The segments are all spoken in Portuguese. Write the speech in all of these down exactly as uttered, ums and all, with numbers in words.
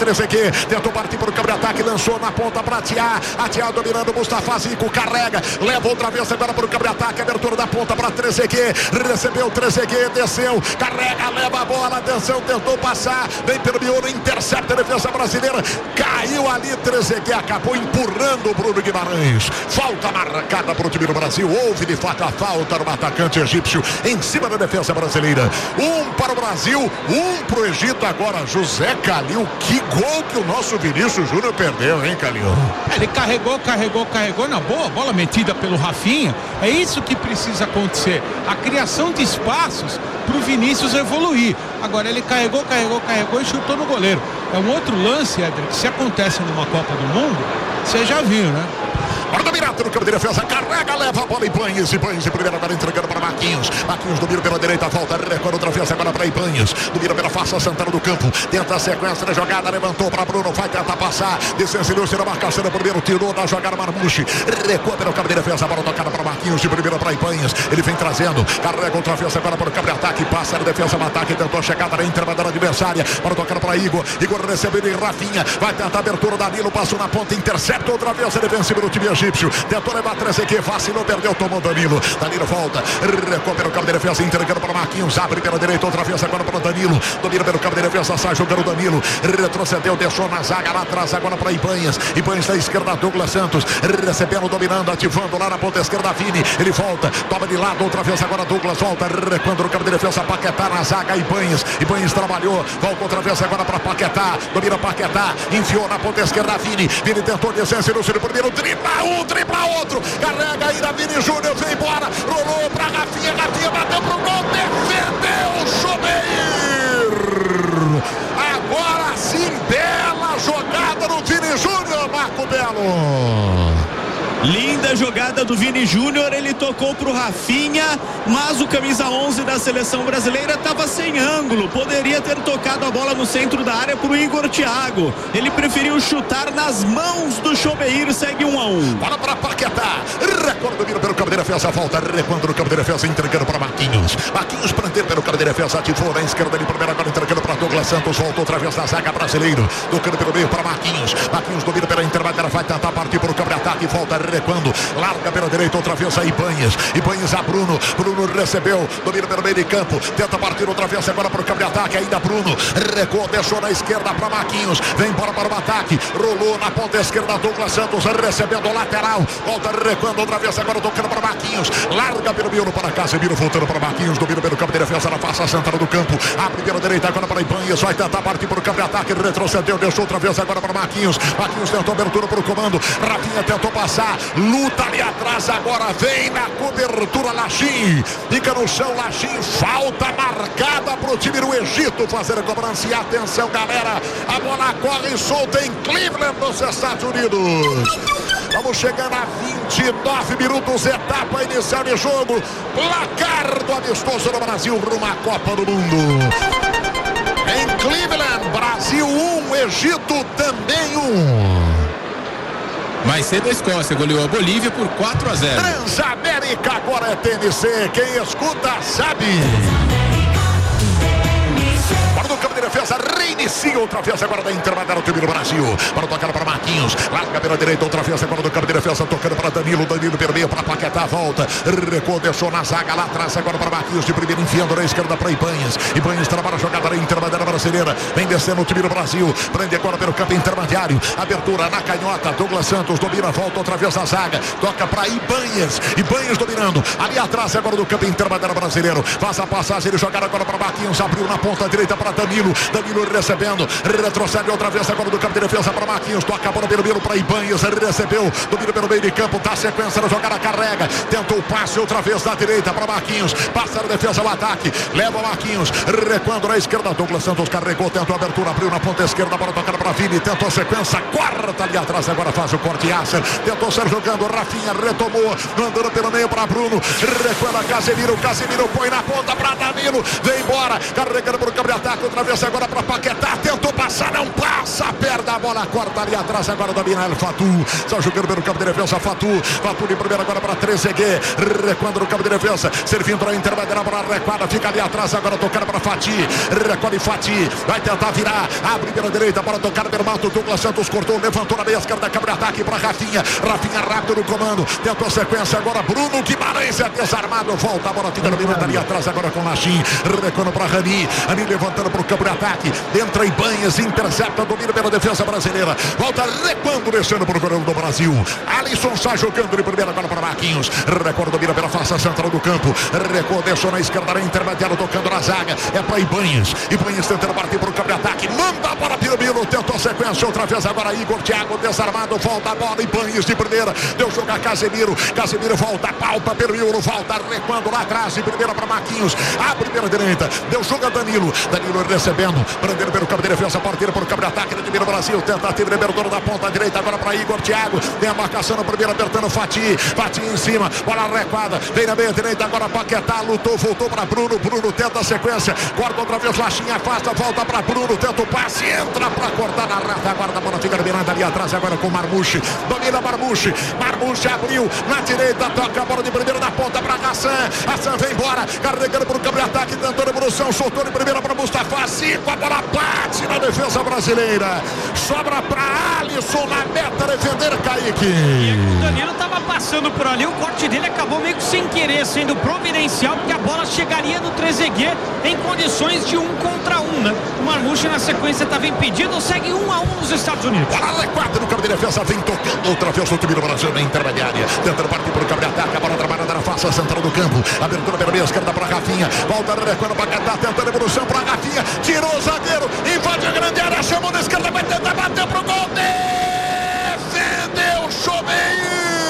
Trezeguet, tentou partir para o campo de ataque, lançou na ponta para Atiá, Atiá dominando, Mustafa Zico, carrega, leva outra vez agora para o campo de ataque, abertura da ponta para Trezeguet, recebeu Trezeguet, desceu, carrega, leva a bola, atenção, tentou passar, vem pelo miolo, intercepta a defesa brasileira, caiu ali, Trezeguet acabou empurrando o Bruno Guimarães. Falta marcada para o time do Brasil, houve de fato a falta no atacante egípcio em cima da defesa brasileira. Um para o Brasil, um para o Egito. Agora José Calil, que gol que o nosso Vinícius Júnior perdeu, hein, Calil? Ele carregou, carregou, carregou na boa, bola metida pelo Rafinha. É isso que precisa acontecer, a criação de espaços para o Vinícius evoluir. Agora ele carregou, carregou, carregou e chutou no goleiro. É um outro lance, Éder, que se acontece numa Copa do Mundo, você já viu, né? Agora dominado no campo de defesa, carrega, leva a bola, Ibanez, Ibanez em primeira, agora entregando para Marquinhos, Marquinhos domina pela direita, volta, recuando outra vez agora para Ibanez, domina pela face, Santana do campo, tenta a sequência da jogada, levantou para Bruno, vai tentar passar, desceu na marcação, primeiro tirou da jogada Marmushi, recua pelo campo de defesa, a bola tocada para Marquinhos, de primeira para Ibanez, ele vem trazendo, carrega outra vez agora para o campo de ataque, passa na defesa, no ataque, tentou a chegada na intermediária adversária, bola tocada para Igor, Igor recebendo em Rafinha, vai tentar a abertura, Danilo, passou na ponta, intercepta outra vez, ele vence pelo time egípcio, tentou levar Trezeguet, vacilou, perdeu, tomou Danilo, Danilo volta, recupera o campo de defesa, entregando para Marquinhos, abre pela direita, outra vez agora para Danilo, domina pelo campo de defesa, sai jogando Danilo, retrocedeu, deixou na zaga, lá atrás agora para Ibanez, Ibanez da esquerda, Douglas Santos, recebendo, dominando, ativando lá na ponta esquerda, Vini, ele volta, toma de lado, outra vez agora Douglas, volta, recuando no campo de defesa, Paquetá na zaga, Ibanez, Ibanez trabalhou, volta outra vez agora para Paquetá, domina Paquetá, enfiou na ponta esquerda, Vini, Vini tentou descer, no seu primeiro, dribla um, dribla outro, carrega ainda, Vini Júnior, vem embora, rolou pra Rafinha, Rafinha bateu pro gol, defendeu, Chomeir, agora sim, bela jogada no Vini Júnior, Marco Belo. Linda jogada do Vini Júnior, ele tocou pro Rafinha, mas o camisa onze da seleção brasileira estava sem ângulo, poderia ter tocado a bola no centro da área pro Igor Thiago, ele preferiu chutar nas mãos do Chomeir, segue um a um. Bola para Paquetá, recorda, domina pelo campo de defesa, volta, recuando no campo de defesa, entregando para Marquinhos, Marquinhos prendendo pelo campo de defesa, ativou na esquerda ali, primeiro agora entregando para Douglas Santos, voltou outra vez na zaga brasileiro, tocando pelo meio para Marquinhos, Marquinhos domina pela intermediária, vai tentar partir para o campo de ataque, volta, recuando, larga pela direita, outra vez a Ibanez, Ibanez a Bruno, Bruno recebeu, domina pelo meio de campo, tenta partir outra vez agora para o campo de ataque, ainda Bruno, recuou, deixou na esquerda para Marquinhos, vem embora para o ataque, rolou na ponta esquerda, Douglas Santos recebendo o lateral, volta recuando outra vez agora, tocando para Marquinhos, larga pelo miolo para Casemiro, voltando para Marquinhos, domina pelo campo de defesa, na face central do campo, abre pela direita agora para Ibanez, vai tentar partir para o campo de ataque, retrocedeu, deixou outra vez agora para Marquinhos, Marquinhos tentou abertura para o comando, Rafinha tentou passar, luta ali atrás, agora vem na cobertura Lachim, fica no chão Lachim, falta marcada para o time do Egito fazer a cobrança, e atenção galera, a bola corre solta em Cleveland, nos Estados Unidos. Vamos chegando a vinte e nove minutos, etapa inicial de jogo, placar do amistoso no Brasil rumo à Copa do Mundo. Em Cleveland, Brasil um, Egito também um. Mais cedo a Escócia goleou a Bolívia por quatro a zero. Transamérica agora é T N C, quem escuta sabe. Para do campo de defesa, reinicia outra vez agora da intermediária do time do Brasil. Para tocar para Marquinhos, larga pela direita outra vez agora do campo de defesa, tocando para Danilo, Danilo pelo meio para Paquetá, volta, recuou, deixou na zaga lá atrás agora para Marquinhos, de primeiro enfiando na esquerda para Ibanez, Ibanez trabalha a jogada na intermediária brasileira, vem descendo o time do Brasil, prende agora pelo campo intermediário, abertura na canhota, Douglas Santos domina, volta outra vez na zaga, toca para Ibanez, Ibanez dominando, ali atrás agora do campo intermediário brasileiro, faz a passagem, ele jogar agora para Marquinhos, abriu na ponta direita para Danilo, Danilo recebendo, retrocede outra vez agora do campo de defesa para Marquinhos, toca a bola pelo meio para Ibanez, recebeu, domina pelo meio de campo, dá sequência na jogada, carrega, tenta o passe outra vez da direita para Marquinhos, passa na defesa o ataque, leva Marquinhos, recuando na esquerda, Douglas Santos carregou, tentou a abertura, abriu na ponta esquerda, para tocar para Vini, tentou a sequência, quarta ali atrás, agora faz o corte, Yasser, tentou ser jogando, Rafinha retomou, mandando pelo meio para Bruno, recuando Casemiro, Casemiro põe na ponta para Danilo, vem embora, carregando para o campo de ataque, outra vez agora para Paquetá, tentou passar, não passa, perda a bola, corta ali atrás, agora domina El Fatu, só jogando pelo campo de defesa, Fatu, Fatu de primeira agora para Trezeguet, recuando no campo de defesa, servindo a intermediária para a recuada, fica ali atrás, agora tocando para Fati, recuada e Fati, vai tentar virar, abre pela direita para tocar pelo Mato, Douglas Santos cortou, levantou na meia esquerda, câmara de ataque para Rafinha, Rafinha rápido no comando, tentou a sequência, agora Bruno Guimarães é desarmado, volta a bola, fica dominando ali atrás, agora com Lachim, recuando para Rani, Rani levantando para o campo de ataque, entra Ibanez, intercepta, domina pela defesa brasileira, volta recuando, descendo para o goleiro do Brasil, Alisson sai jogando de primeira agora para Marquinhos, recuando, domina pela face central do campo, recuou, deixou na esquerda, na intermediária, tocando na zaga, é para Ibanez, Ibanez tentando partir para o campo de ataque, manda a bola para o Milo, tentou a sequência, outra vez agora Igor Thiago, desarmado, volta a bola, Ibanez de primeira, deu jogo a Casemiro, Casemiro volta, palpa pelo Milo, volta recuando lá atrás, de primeira para Marquinhos, a primeira direita, deu jogo a Danilo, Danilo recebendo, prendendo pelo campo de defesa, partir para o campo de ataque, do Miro Brasil, tentativa de Bertolo da ponta direita, agora para Igor Thiago, tem a marcação na primeira, apertando Fati, Fati em cima, bola recuada, vem na meia direita, agora Paquetá, lutou, voltou para Bruno, Bruno tenta a sequência, corta outra vez, Lachinha afasta, volta para Bruno, tenta o passe, entra para cortar na reta, agora a bola fica dominando ali atrás, agora com Marmouche, domina Marmouche, Marmouche abriu, na direita, toca a bola de primeira da ponta para Hassan, Hassan vem embora, carregando para o campo de ataque, tentando evolução, soltou de primeira para Mustafa, cinco, a bola bate na defesa brasileira, sobra para Alisson na meta, defender Kaique. E o Danilo estava passando por ali, o corte dele acabou meio que sem querer, sendo providencial, porque a bola chegaria no Trezeguet em condições de um contra um, né? O Marmouche na sequência estava impedido, segue um a um nos Estados Unidos. Bola quatro no campo de defesa, vem tocando outra vez o time do Brasil na intermediária, tentando partir para o campo de ataque, a bola trabalhando na face central do campo, abertura pela meia esquerda para Rafinha, volta recuando para Paquetá, tentando evolução para Rafinha, tirou o zagueiro, invade a grande área, chamou na esquerda, vai tentar bater pro gol, defendeu, Chomeir,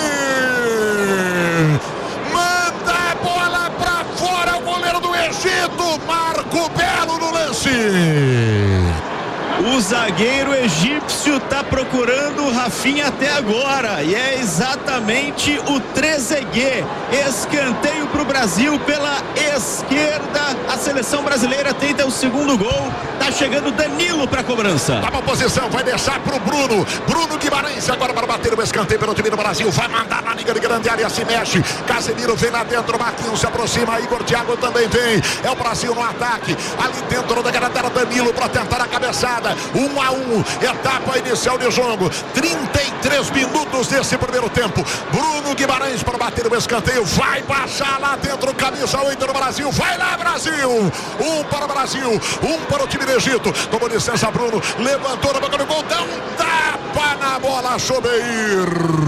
manda a bola para fora, o goleiro do Egito, Marco Belo no lance. O zagueiro egípcio está procurando o Rafinha até agora e é exatamente o Trezeguet. Escanteio para o Brasil pela esquerda. A seleção brasileira tenta o segundo gol. Tá chegando Danilo para a cobrança. Toma posição, vai deixar para o Bruno. Bruno Guimarães agora para bater o escanteio pelo time do Brasil. Vai mandar na liga de grande área, se mexe. Casemiro vem lá dentro, Marquinhos se aproxima. Igor Thiago também vem. É o Brasil no ataque. Ali dentro da grande área, Danilo para tentar a cabeçada. um a um, etapa inicial de jogo, trinta e três minutos desse primeiro tempo. Bruno Guimarães para bater o escanteio, vai baixar lá dentro, camisa oito do Brasil, vai lá Brasil, um para o Brasil, um para o time do Egito. Tomou licença Bruno, levantou na boca do gol, dá um tapa na bola, Chomeir,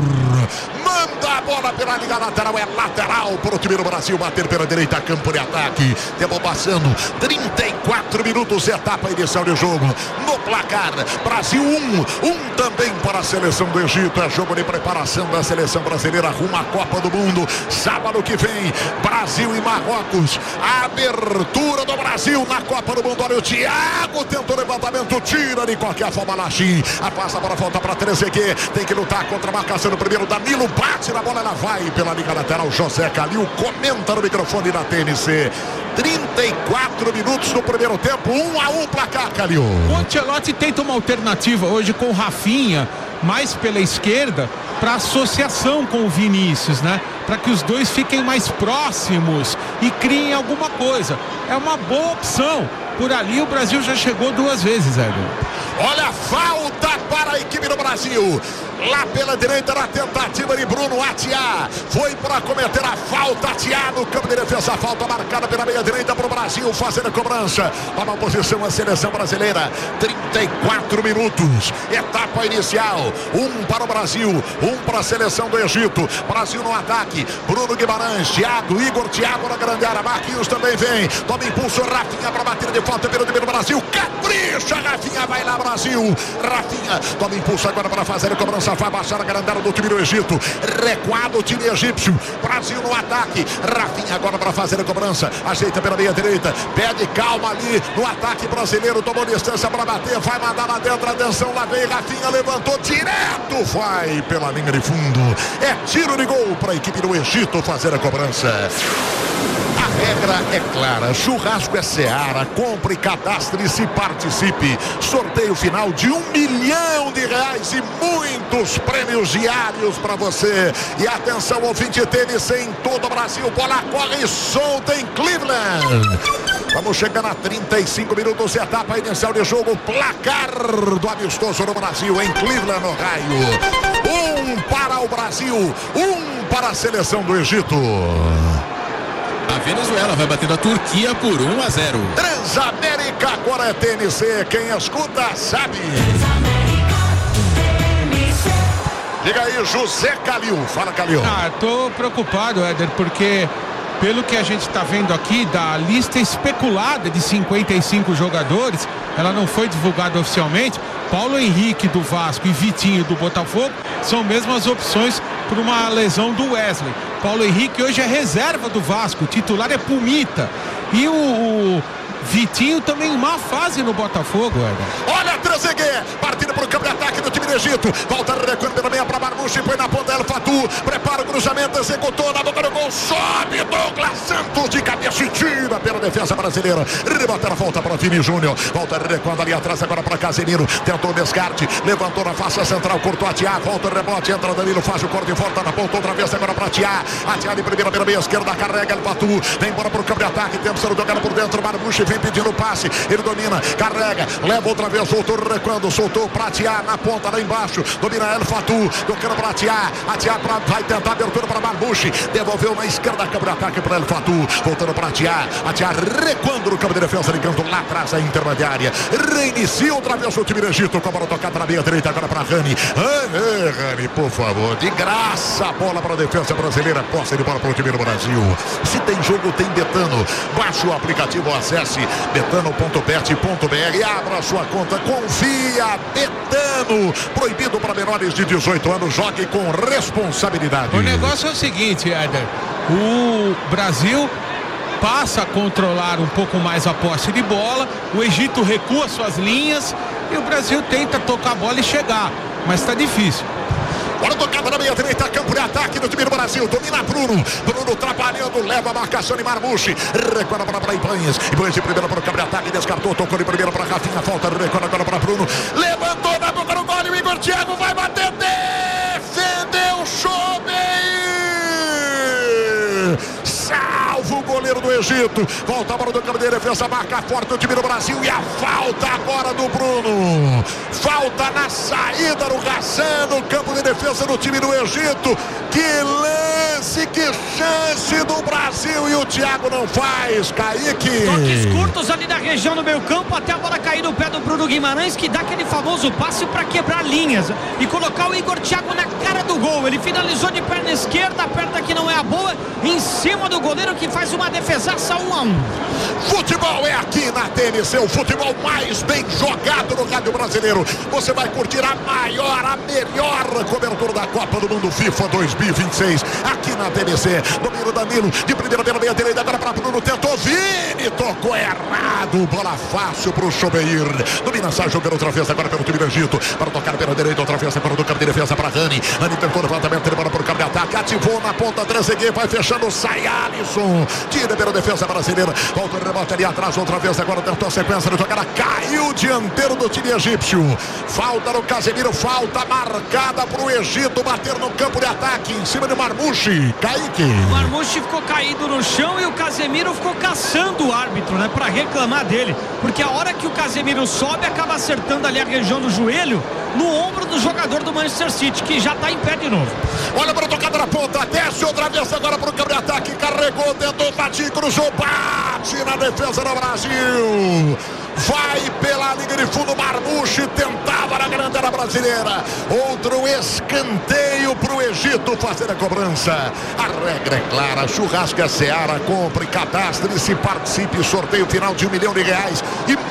manda a bola pela liga lateral, é lateral para o time do Brasil, bater pela direita, campo de ataque, tempo passando, trinta e quatro minutos, etapa inicial de jogo, no placar, Brasil um, um também para a seleção do Egito, é jogo de preparação da seleção brasileira rumo à Copa do Mundo, sábado que vem, Brasil e Marrocos, a abertura do Brasil na Copa do Mundo, olha o Thiago, tentou levantamento, tira de qualquer forma Lachim, a passa para volta para Trezeguet, tem que lutar contra a marcação do primeiro, Danilo bate na bola, ela vai pela liga lateral, José Calil comenta no microfone da T N C, trinta e quatro minutos no primeiro tempo, um a um placar, Calil. O Ancelotti tenta uma alternativa hoje com o Rafinha, mais pela esquerda, para associação com o Vinícius, né? Para que os dois fiquem mais próximos e criem alguma coisa. É uma boa opção. Por ali o Brasil já chegou duas vezes, Edson. Olha a falta para a equipe do Brasil. Lá pela direita na tentativa de Bruno Atiá. Foi para cometer a falta, Atiá no campo de defesa. A falta marcada pela meia direita para o Brasil fazer a cobrança. Para a posição a seleção brasileira. trinta e quatro minutos. Etapa inicial. Um para o Brasil, um para a seleção do Egito. Brasil no ataque. Bruno Guimarães, Thiago, Igor Thiago na grande área. Marquinhos também vem. Toma impulso, Rafinha para bater de falta pelo time do Brasil. Capricha, Rafinha, vai lá Brasil. Rafinha toma impulso agora para fazer a cobrança. Vai baixar a grande área do time do Egito. Recuado o time egípcio. Brasil no ataque. Rafinha agora para fazer a cobrança. Ajeita pela meia direita. Pede calma ali no ataque brasileiro. Tomou distância para bater. Vai mandar lá dentro. Atenção, lá vem Rafinha. Levantou direto. Vai pela linha de fundo. É tiro de gol para a equipe do Egito fazer a cobrança. A regra é clara, churrasco é Seara, compre, cadastre-se e participe. Sorteio final de um milhão de reais e muitos prêmios diários para você. E atenção, ouvinte, T N C em todo o Brasil, bola corre solta em Cleveland. Vamos chegando a trinta e cinco minutos, etapa inicial de jogo, placar do amistoso no Brasil, em Cleveland, Ohio. Um para o Brasil, um para a seleção do Egito. A Venezuela vai bater a Turquia por um a zero. Transamérica, agora é T N C, quem escuta sabe. Diga aí, José Calil, fala Calil. Ah, tô preocupado, Éder, porque pelo que a gente está vendo aqui, da lista especulada de cinquenta e cinco jogadores, ela não foi divulgada oficialmente. Paulo Henrique do Vasco e Vitinho do Botafogo são mesmo as opções por uma lesão do Wesley. Paulo Henrique hoje é reserva do Vasco, o titular é Pumita. E o, o Vitinho também em má fase no Botafogo, Éder. Olha, Trezeguet, partindo para o campo de ataque do time do Egito. Volta recuando pela meia para Marmouche, põe na ponta El Fatu, prepara o cruzamento, executou na boca do gol, sobe Douglas Santos de cabeça e tira pela defesa brasileira. Rebota na volta para o Vini Júnior. Volta recuando ali atrás agora para Casemiro. Tentou o descarte, levantou na face central, cortou a Tiá, volta o rebote, entra Danilo, faz o corte e volta na ponta outra vez agora para Tiá. A Tiá de primeira pela meia esquerda, carrega El Fatu, vem embora para o campo de ataque, tenta ser jogado por dentro, Marmouche vem pedindo o passe, ele domina, carrega, leva outra vez, voltou recuando, soltou para Tiá na ponta lá embaixo, domina El Fatu, tocando para Tiá, a Tiá pra, vai tentar abertura para Marmouche, devolveu na esquerda, campo de ataque para El Fatu, voltando para Tiá, a Tiá recuando no campo de defesa, ligando lá atrás a intermediária, reinicia outra vez o time do Egito, com a bola tocada na meia direita agora para Rani, Rani, Rani, por favor, de graça, a bola para a defesa brasileira, posse de bola para o time do Brasil. Se tem jogo, tem Betano, baixe o aplicativo, acesse betano ponto bet ponto br, abra sua conta, confia, Betano, proibido para menores de dezoito anos, jogue com responsabilidade. O negócio é o seguinte, Éder, o Brasil passa a controlar um pouco mais a posse de bola, o Egito recua suas linhas e o Brasil tenta tocar a bola e chegar, mas está difícil. Bola tocada na meia direita, campo de ataque do time do Brasil, domina Bruno, Bruno trabalhando, leva a marcação de Marmouche, recuada para para Ibanez, Ibanez de primeira para o campo de ataque, descartou, tocou de primeira para Rafinha, falta, recuada agora para Bruno, levantou na boca do gol, e o Igor Thiago vai bater, defendeu, Chomeir, salva o goleiro do Egito, volta a bola do campo de defesa, marca forte o time do Brasil e a falta agora do Bruno, falta na saída do Hassan no campo de defesa do time do Egito, que lance, que chance do Brasil e o Thiago não faz, Kaique. Toques curtos ali da região do meio campo, até a bola cair no pé do Bruno Guimarães, que dá aquele famoso passe para quebrar linhas e colocar o Igor Thiago na cara do gol, ele finalizou de perna esquerda, a perna que não é a boa, em cima do goleiro que faz uma defesaça um a um. Futebol é aqui na T N C, o futebol mais bem jogado no rádio brasileiro. Você vai curtir a maior, a melhor cobertura da Copa do Mundo FIFA dois mil e vinte e seis aqui na T N C. Domínio Danilo, de primeira pela meia direita, agora para Bruno, tentou, Vini, tocou errado, bola fácil para o Chomeir. Domina, sai jogando outra vez agora pelo time do Egito, para tocar pela direita, outra vez agora do campo de defesa para Rani. Rani tentou levantamento, ele bola para o campo de ataque, ativou na ponta, Trezeguet, vai fechando, sai Alisson, tira pela defesa brasileira, volta o rebote ali atrás, outra vez agora tentou a sequência de jogada, caiu o dianteiro do time egípcio, falta no Casemiro, falta marcada para o Egito bater no campo de ataque, em cima de Marmouche, Kaique. O Marmouche ficou caído no chão e o Casemiro ficou caçando o árbitro, né, para reclamar dele, porque a hora que o Casemiro sobe, acaba acertando ali a região do joelho, no ombro do jogador do Manchester City, que já está em pé de novo. Olha para o tocado na ponta, desce outra vez agora para o campo de ataque, carregou, tentou, batir, cruzou, bate na defesa do Brasil. Vai pela linha de fundo, Marmouche tentava na grande área brasileira. Outro escanteio para o Egito fazer a cobrança. A regra é clara, churrasco é Seara, compre, cadastre-se, participe, sorteio final de um milhão de reais e muito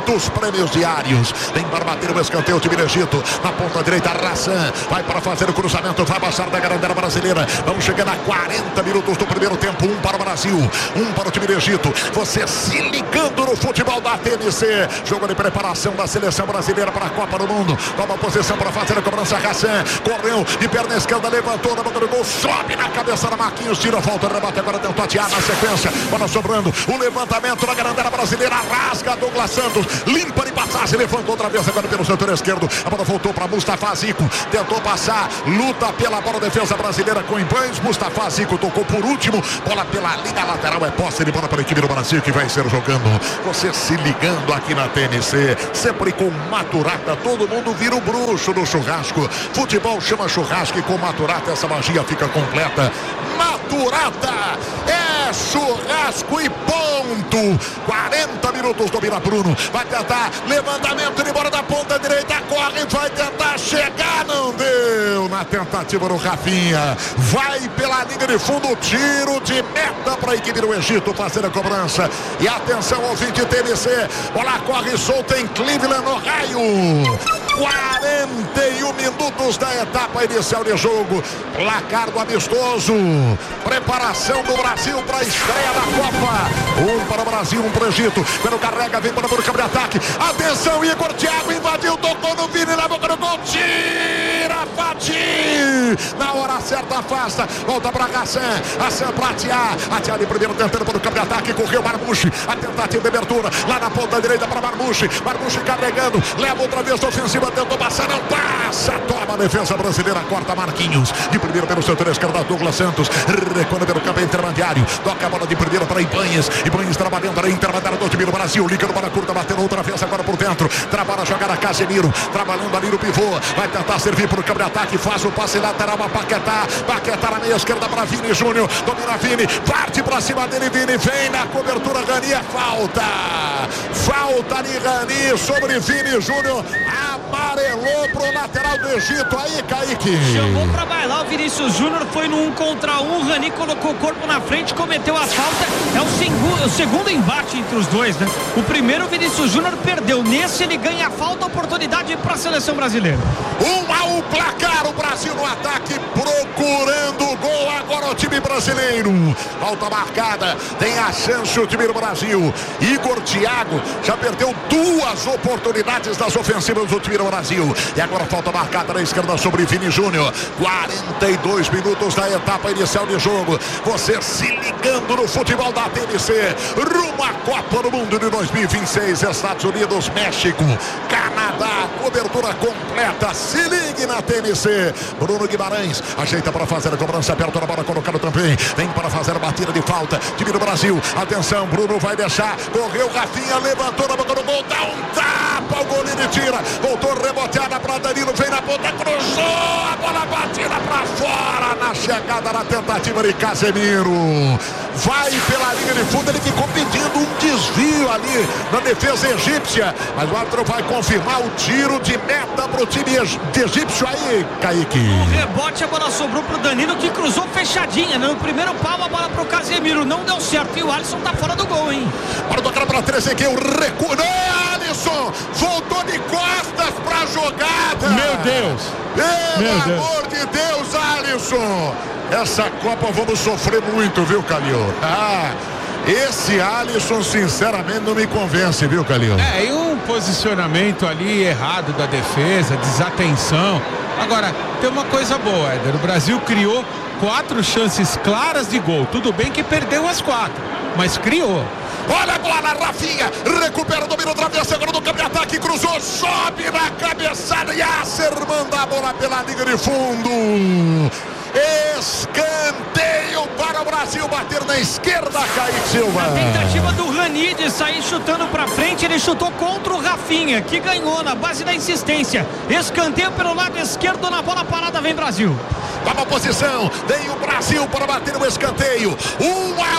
muitos prêmios diários. Vem para bater o escanteio, o time do Egito. Na ponta direita, Rassan vai para fazer o cruzamento, vai baixar da garandeira brasileira. Vamos chegando a quarenta minutos do primeiro tempo. Um para o Brasil, um para o time do Egito. Você se ligando no futebol da T N C. Jogo de preparação da seleção brasileira para a Copa do Mundo. Toma posição para fazer a cobrança. Rassan correu de perna esquerda, levantou na boca do gol, sobe na cabeça da Marquinhos, tira a falta, rebate agora, tentou atiar na sequência. Bola sobrando, o levantamento da garandeira brasileira, rasga Douglas Santos, limpa de passagem, levantou outra vez agora pelo setor esquerdo. A bola voltou para Mustafa Zico, tentou passar, luta pela bola, defesa brasileira com Ibanez. Mustafa Zico tocou por último, bola pela linha lateral, é posse de bola para a equipe do Brasil que vai ser jogando. Você se ligando aqui na T N C, sempre com Maturata, todo mundo vira o bruxo no churrasco. Futebol chama churrasco e com Maturata essa magia fica completa. Maturata é churrasco e ponto. quarenta minutos do Vila Bruno, vai tentar levantamento de bola da ponta direita, corre, vai tentar chegar, não deu na tentativa do Rafinha, vai pela linha de fundo, tiro de meta para a equipe do Egito fazer a cobrança. E atenção ao ouvinte T N C, bola corre solta em Cleveland, Ohio. quarenta e um minutos da etapa inicial de jogo, placar do amistoso, preparação do Brasil para a estreia da Copa. Um para o Brasil, um para o Egito. Quando carrega, vem para o campo de ataque. Atenção, Igor Thiago invadiu, tocou no Vini, na boca do gol, tira Fati. Na hora certa, afasta, volta para Hassan. Hassan para Atiar. Atiar de primeiro, tentando para o campo de ataque. Correu Marmouche, a tentativa de abertura lá na ponta direita para Marmouche. Marmouche carregando, leva outra vez a ofensiva, tentou passar, não passa. Toma a defesa brasileira, corta Marquinhos. De primeiro pelo setor esquerdo, Douglas Santos. Recuando pelo campo intermediário. Toca a bola de primeiro para Ibanez. Ibanez trabalhando na intermediária do time do Brasil. Liga no bola curta, batendo outra vez agora por dentro. Trabalha a jogar a Casemiro. Trabalhando ali no pivô. Vai tentar servir para o campo de ataque. Faz o passe lateral para Paquetá. Paquetá na meia esquerda para Vini Júnior. Domina Vini. Parte para cima dele. Vini vem na cobertura. Rani é falta. Falta de Rani sobre Vini Júnior. Amarelou pro lateral do Egito. Aí, Kaique. Chamou para bailar o Vinícius Júnior. Foi no um contra um. Rani colocou o corpo na frente, cometeu a falta. É o segundo, o segundo embate entre os dois, né? O primeiro o Vinícius Júnior perdeu. Nesse ele ganha a falta, oportunidade para a seleção brasileira. Um a um placar, o Brasil no ataque, procurando o gol agora o time brasileiro. Falta marcada, tem a chance o time do Brasil. Igor Thiago já perdeu duas oportunidades das ofensivas do time do Brasil. E agora falta marcada na esquerda sobre Vini Júnior. quarenta e dois minutos da etapa inicial de jogo. Você se ligando no futebol da T N C. Rumo à Copa do Mundo de dois mil e vinte e seis. Estados Unidos, México, Canadá. Cobertura completa. Se ligue na T N C. Bruno Guimarães ajeita para fazer a cobrança. Perto da bola, colocado também. Vem para fazer a batida de falta. Time do Brasil. Atenção, Bruno vai deixar. Correu Rafinha, levantou na boca do gol. Dá um tapa. O goleiro tira. Voltou reboteada para Danilo. Vem na ponta, cruzou. A bola batida para fora. Na chegada, na tentativa de Casemiro. Vai pela linha de fundo. Ele ficou pedindo um desvio ali na defesa egípcia. Mas o árbitro vai confirmar o tiro de meta para o time egípcio aí, Kaique. O rebote, a bola sobrou pro Danilo, que cruzou fechadinha, né? No primeiro pau, a bola pro Casemiro. Não deu certo e o Alisson tá fora do gol, hein? Para tocar para três aqui, o recuo. Não, Alisson voltou de costas pra jogada. Meu Deus. Pelo Meu Deus. amor de Deus, Alisson. Essa Copa vamos sofrer muito, viu, Calil? Ah, esse Alisson, sinceramente, não me convence, viu, Calil? É, e um posicionamento ali errado da defesa, desatenção. Agora, tem uma coisa boa, Éder. O Brasil criou quatro chances claras de gol. Tudo bem que perdeu as quatro, mas criou. Olha a bola, Rafinha, recupera, domina outra vez, agora no campo de ataque, cruzou, sobe na cabeçada, Yasser manda a bola pela linha de fundo. Escanteio para o Brasil, bater na esquerda, Kaique Silva. A tentativa do Rani de sair chutando para frente, ele chutou contra o Rafinha, que ganhou na base da insistência. Escanteio pelo lado esquerdo, na bola parada, vem Brasil. Toma posição, vem o Brasil para bater o escanteio. Um a um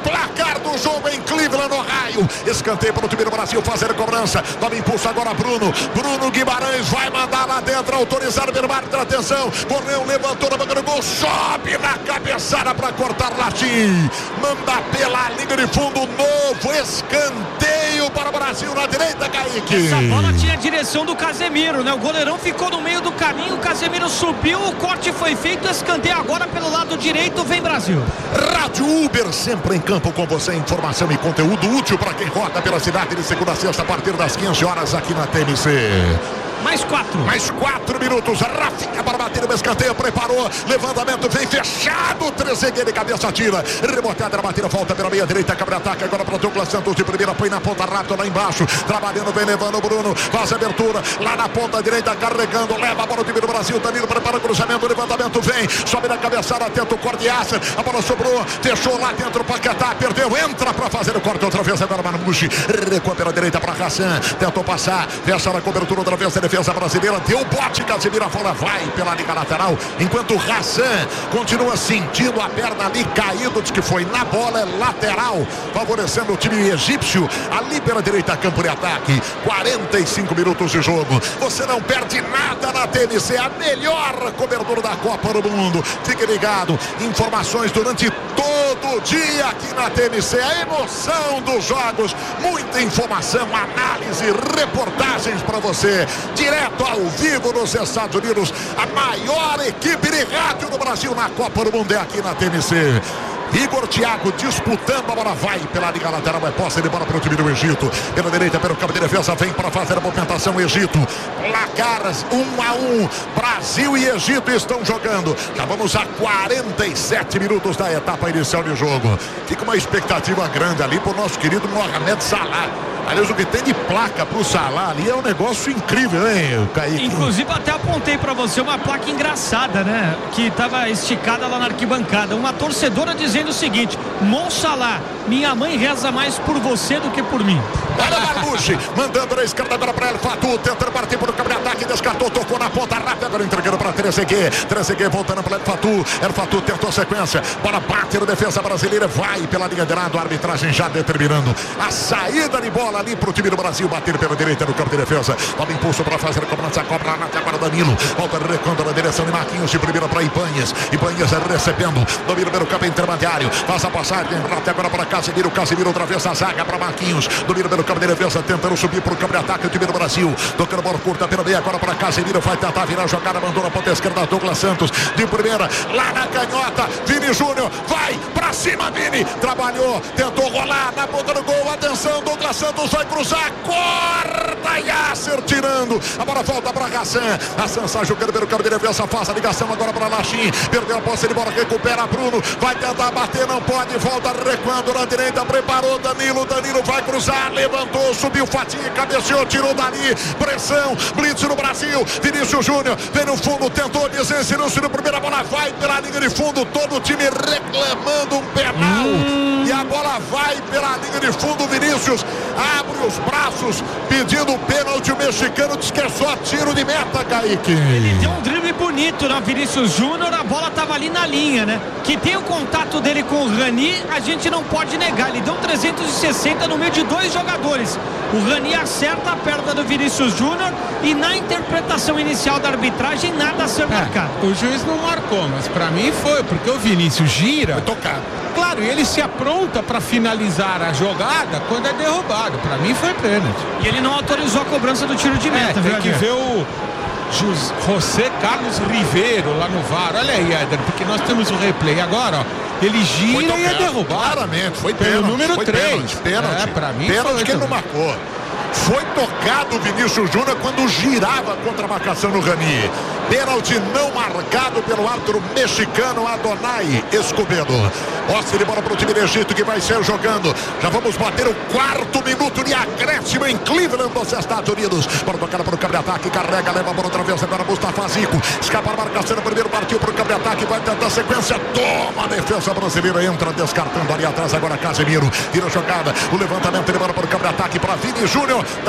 placar do jogo em Cleveland, Ohio. Escanteio para o time do Brasil fazer a cobrança. Toma impulso agora Bruno. Bruno Guimarães vai mandar lá dentro, autorizado pelo árbitro. Atenção, Borneu levantou na banca do gol, sobe na cabeçada para cortar Latim. Manda pela linha de fundo, novo escanteio para o Brasil na direita, Kaique. Essa bola tinha a direção do Casemiro, né? O goleirão ficou no meio do caminho, o Casemiro subiu, o corte foi feito, escanteio agora pelo lado direito, vem Brasil. Rádio Uber, sempre em campo com você, informação e conteúdo útil para quem roda pela cidade de segunda a sexta a partir das quinze horas aqui na T N C. Mais quatro. Mais quatro minutos. Rafinha para bater no escanteio. Preparou. Levantamento vem fechado. Trezeguet de cabeça tira. Reboteada na batida. Volta pela meia direita. Cabra ataque agora para o Douglas Santos de primeira. Põe na ponta rápida lá embaixo. Trabalhando, vem levando o Bruno. Faz a abertura. Lá na ponta direita. Carregando. Leva a bola do time do Brasil. Danilo prepara o cruzamento. Levantamento vem. Sobe na cabeçada. Tenta o corte. Yasser. A bola sobrou. Fechou lá dentro. Paquetá. Perdeu. Entra para fazer o corte. Outra vez agora Marmouche. Recua pela direita para Hassan. Tentou passar. Fecha na cobertura outra vez. Defesa brasileira, deu bote, Casemiro fora, vai pela liga lateral, enquanto Hassan continua sentindo a perna ali caído, diz que foi na bola, é lateral, favorecendo o time egípcio, ali pela direita, campo de ataque, quarenta e cinco minutos de jogo, você não perde nada na T N C, a melhor cobertura da Copa do Mundo, fique ligado, informações durante todo o dia aqui na T N C, a emoção dos jogos, muita informação, análise, reportagens para você, direto ao vivo nos Estados Unidos, a maior equipe de rádio do Brasil na Copa do Mundo é aqui na T N C. Igor Thiago disputando, a bola vai pela liga lateral, é posse de bola para o time do Egito, pela direita, pelo campo de defesa, vem para fazer a movimentação Egito, placares um a um, Brasil e Egito estão jogando, já vamos a quarenta e sete minutos da etapa inicial de jogo, fica uma expectativa grande ali para o nosso querido Mohamed Salah. Aliás, o que tem de placa pro Salah ali é um negócio incrível, hein, Kaique? Inclusive até apontei pra você uma placa engraçada, né? Que tava esticada lá na arquibancada. Uma torcedora dizendo o seguinte: Mo Salah, minha mãe reza mais por você do que por mim. Olha o Marmouche, mandando na esquerda agora para El Fatu, tentando partir por o campo de ataque, descartou, tocou na ponta rápida, agora entregando para Trezeguet, Trezeguet voltando para El Fatu, El Fatu tentou a sequência, bola bate no defesa brasileira, vai pela linha de lado, a arbitragem já determinando a saída de bola ali para o time do Brasil, bater pela direita no campo de defesa, toma impulso para fazer a cobrança, cobra lá agora Danilo, volta recuando na direção de Marquinhos, de primeira para Ibanhas, Ibanhas recebendo, domina pelo campo intermediário, faz a passagem, até agora para Casemiro, Casemiro outra vez a zaga para Marquinhos, domina pelo campo de defesa, tentando subir para o campo de ataque, o time do Brasil, tocando bola curta pela meia, agora para Casemiro, vai tentar virar a jogada, mandou na ponta esquerda, Douglas Santos, de primeira, lá na canhota, Vini Júnior, vai para cima, Vini, trabalhou, tentou rolar na ponta do gol, atenção, Douglas Santos vai cruzar, corta, Yasser tirando, a bola volta para Hassan, Hassan sai jogando pelo campo de defesa, faz a ligação agora para Lachim, perdeu a posse de bola, recupera Bruno, vai tentar bater, não pode, volta recuando na direita, preparou Danilo, Danilo vai cruzar, levantou, subiu Fatinha, cabeceou, tirou dali, pressão, blitz no Brasil, Vinícius Júnior, vem no fundo, tentou, desensinou-se no primeira bola, vai pela linha de fundo, todo o time reclamando um penal, hum. e a bola vai pela linha de fundo, Vinícius abre os braços, pedindo o pênalti, o mexicano diz que é só tiro de meta, Kaique. Ele deu um drible bonito na Vinícius Júnior, a bola tava ali na linha, né? Que tem o contato dele com o Rani, a gente não pode negar, ele deu um trezentos e sessenta no meio de dois jogadores. O Rani acerta a perna do Vinícius Júnior e na interpretação inicial da arbitragem nada a ser marcado. É, o juiz não marcou, mas pra mim foi, porque o Vinícius gira. Foi tocado. Claro, ele se apronta para finalizar a jogada quando é derrubado. Para mim foi pênalti. E ele não autorizou a cobrança do tiro de meta. É, tem que ver o Jus, José Carlos Ribeiro lá no V A R. Olha aí, Éder, porque nós temos o replay agora, ó. Ele gira e é derrubado. Claramente, foi pelo pênalti, número foi três. Pênalti, pênalti. É, pra mim pênalti foi que ele não também. marcou. Foi tocado o Vinícius Júnior quando girava contra a marcação no Rani. Pênalti não marcado pelo árbitro mexicano Adonai Escobedo. Posse de bola para o time do Egito que vai ser jogando. Já vamos bater o quarto minuto de acréscimo em Cleveland, nos Estados Unidos. Para tocar para o campo de ataque, carrega, leva a bola outra vez agora Mustafa Zico. Escapa a marcação no primeiro, partiu para o campo de ataque, vai tentar a sequência, toma a defesa brasileira, entra descartando ali atrás agora Casemiro. Vira a jogada, o levantamento de bola para o campo de ataque para Vini Júnior. Dava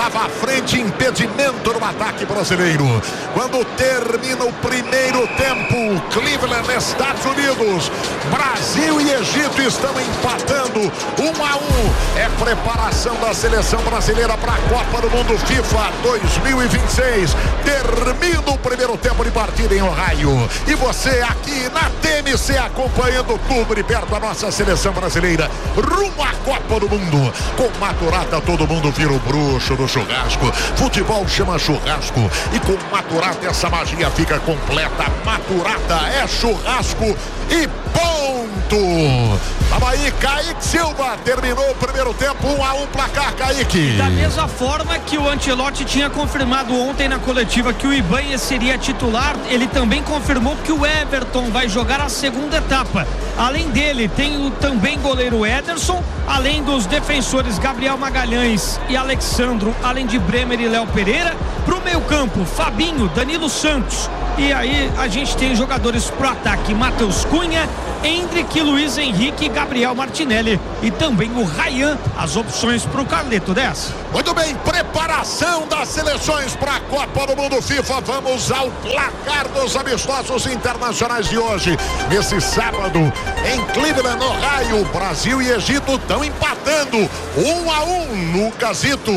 frente, impedimento no ataque brasileiro. Quando termina o primeiro tempo, Cleveland, Estados Unidos, Brasil e Egito estão empatando um a um. É preparação da seleção brasileira para a Copa do Mundo FIFA dois mil e vinte e seis. Termina o primeiro tempo de partida em Ohio. E você aqui na T M C acompanhando tudo de perto da nossa seleção brasileira rumo à Copa do Mundo. Com Maturata todo mundo vira o bruxo do churrasco. Futebol chama churrasco e com Maturata essa magia fica completa. Maturata é churrasco e ponto. Tava aí, Kaique Silva terminou o primeiro tempo, um a um placar, Kaique. Da mesma forma que o Ancelotti tinha confirmado ontem na coletiva que o Ibanez seria titular, ele também confirmou que o Everton vai jogar a segunda etapa. Além dele, tem o também goleiro Ederson, além dos defensores Gabriel Magalhães e Alexandro, além de Bremer e Léo Pereira. Pro meio campo, Fabinho, Danilo Santos. E aí a gente tem jogadores pro ataque, Matheus Cunha, Endrick, Luiz Henrique, Gabriel Martinelli e também o Ryan, as opções pro Carleto dessa. Muito bem, preparação das seleções para a Copa do Mundo FIFA. Vamos ao placar dos amistosos internacionais de hoje. Nesse sábado, em Cleveland, Ohio, Brasil e Egito estão empatando um a um, Lucasito.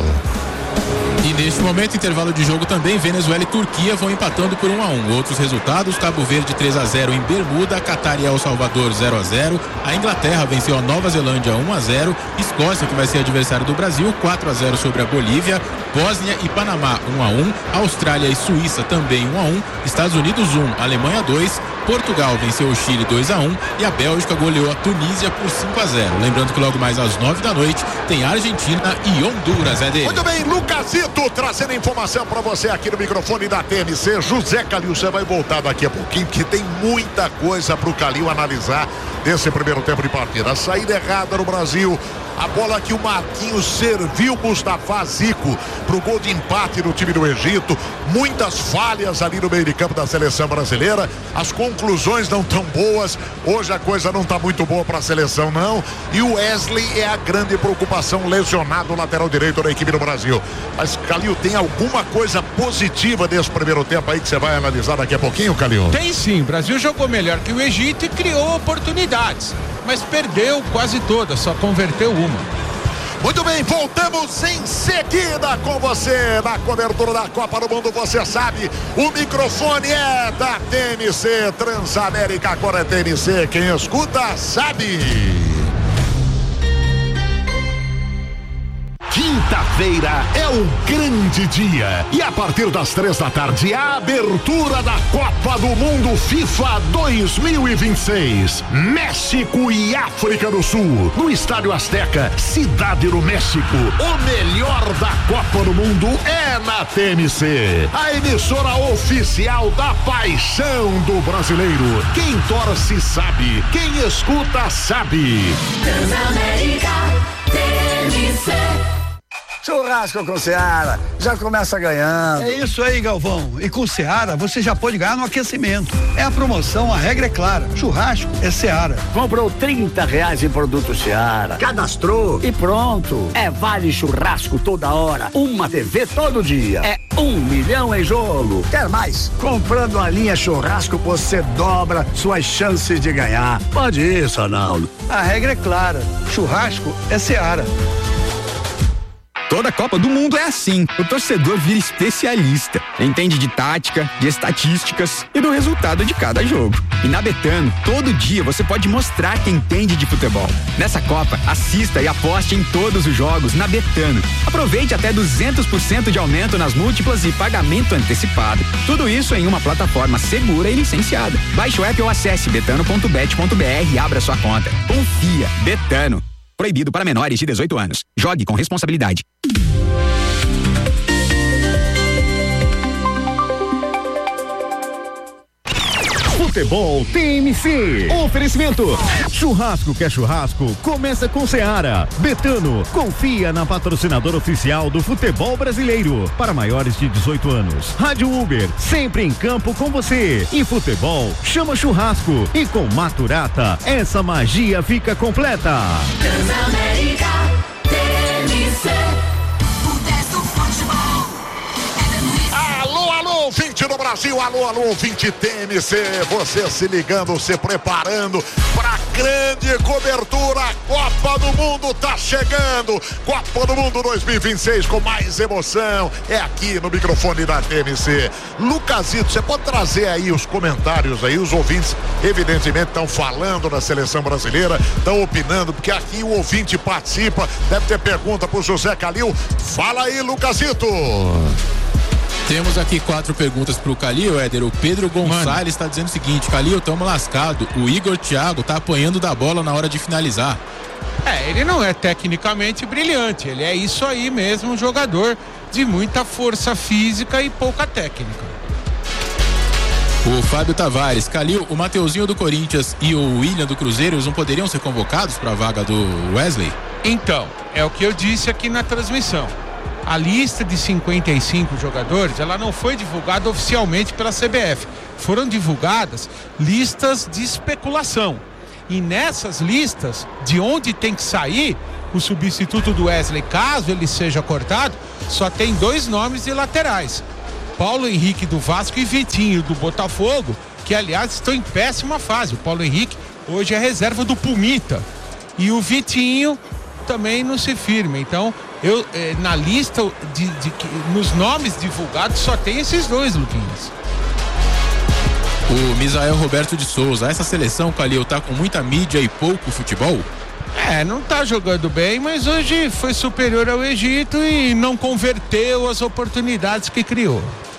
E neste momento, intervalo de jogo também, Venezuela e Turquia vão empatando por um a um. Outros resultados, Cabo Verde três a zero em Bermuda, Catar e El Salvador zero a zero, a Inglaterra venceu a Nova Zelândia um a zero, Escócia, que vai ser adversário do Brasil, quatro a zero sobre a Bolívia, Bósnia e Panamá um a um, Austrália e Suíça também um a um, Estados Unidos um, Alemanha dois, Portugal venceu o Chile dois a um e a Bélgica goleou a Tunísia por cinco a zero. Lembrando que logo mais às nove da noite tem Argentina e Honduras, é dele. Muito bem, Lucasito trazendo informação para você aqui no microfone da T M C. José Calil, você vai voltar daqui a pouquinho, porque tem muita coisa pro Calil analisar desse primeiro tempo de partida. A saída errada no Brasil, a bola que o Marquinhos serviu Mustafa Zico pro gol de empate no time do Egito, muitas falhas ali no meio de campo da seleção brasileira, as conclusões não tão boas, hoje a coisa não tá muito boa pra seleção não, e o Wesley é a grande preocupação, lesionado, lateral direito da equipe do Brasil. Mas Calil, tem alguma coisa positiva desse primeiro tempo aí que você vai analisar daqui a pouquinho, Calil? Tem sim, o Brasil jogou melhor que o Egito e criou oportunidades, mas perdeu quase todas, só converteu uma. Muito bem, voltamos em seguida com você na cobertura da Copa do Mundo. Você sabe, o microfone é da T M C, Transamérica, agora é T M C, quem escuta sabe. Quinta-feira é o grande dia e a partir das três da tarde a abertura da Copa do Mundo FIFA dois mil e vinte e seis, México e África do Sul, no Estádio Azteca, Cidade do México. O melhor da Copa do Mundo é na T M C, a emissora oficial da paixão do brasileiro. Quem torce sabe, quem escuta sabe. Transamérica T M C. Churrasco com Seara, já começa ganhando. É isso aí, Galvão. E com Seara, você já pode ganhar no aquecimento. É a promoção, a regra é clara. Churrasco é Seara. Comprou trinta reais em produto Seara, cadastrou e pronto. É vale churrasco toda hora, uma T V todo dia. É um milhão em jogo. Quer mais? Comprando a linha churrasco, você dobra suas chances de ganhar. Pode ir, Sonaldo. A regra é clara. Churrasco é Seara. Toda Copa do Mundo é assim. O torcedor vira especialista. Entende de tática, de estatísticas e do resultado de cada jogo. E na Betano, todo dia você pode mostrar que entende de futebol. Nessa Copa, assista e aposte em todos os jogos na Betano. Aproveite até duzentos por cento de aumento nas múltiplas e pagamento antecipado. Tudo isso em uma plataforma segura e licenciada. Baixe o app ou acesse betano ponto bet ponto br e abra sua conta. Confia. Betano. Proibido para menores de dezoito anos. Jogue com responsabilidade. Futebol T M C. Oferecimento. Churrasco que é churrasco, começa com Seara. Betano, confia na patrocinadora oficial do futebol brasileiro. Para maiores de dezoito anos. Rádio Uber, sempre em campo com você. E futebol, chama churrasco. E com Maturata, essa magia fica completa. Transamérica T M C. O dez do todo o Brasil. Alô, alô, ouvinte T M C. Você se ligando, se preparando para grande cobertura. Copa do Mundo tá chegando. Copa do Mundo dois mil e vinte e seis com mais emoção. É aqui no microfone da T M C. Lucasito, você pode trazer aí os comentários aí, os ouvintes evidentemente estão falando da seleção brasileira, estão opinando, porque aqui o ouvinte participa, deve ter pergunta pro José Calil. Fala aí, Lucasito. Temos aqui quatro perguntas pro Calil, Éder. O Pedro Gonçalves está dizendo o seguinte: Calil, tamo lascado. O Igor Thiago tá apanhando da bola na hora de finalizar. É, ele não é tecnicamente brilhante, ele é isso aí mesmo, um jogador de muita força física e pouca técnica. O Fábio Tavares: Calil, o Mateuzinho do Corinthians e o William do Cruzeiro, eles não poderiam ser convocados para a vaga do Wesley? Então, é o que eu disse aqui na transmissão. A lista de cinquenta e cinco jogadores, ela não foi divulgada oficialmente pela C B F. Foram divulgadas listas de especulação. E nessas listas, de onde tem que sair o substituto do Wesley, caso ele seja cortado, só tem dois nomes de laterais: Paulo Henrique do Vasco e Vitinho do Botafogo, que aliás estão em péssima fase. O Paulo Henrique hoje é reserva do Pumita e o Vitinho também não se firma. Então, eu eh, na lista de, de, de nos nomes divulgados só tem esses dois, Luquinhas. O Misael Roberto de Souza: essa seleção, Calil, tá com muita mídia e pouco futebol? É, não tá jogando bem, mas hoje foi superior ao Egito e não converteu as oportunidades que criou.